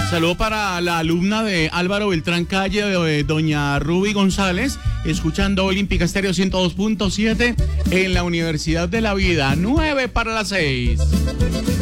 Saludo para la alumna de Álvaro Beltrán Calle, doña Ruby González, escuchando Olímpica Estéreo 102.7 en la Universidad de la Vida. 9 para las 6.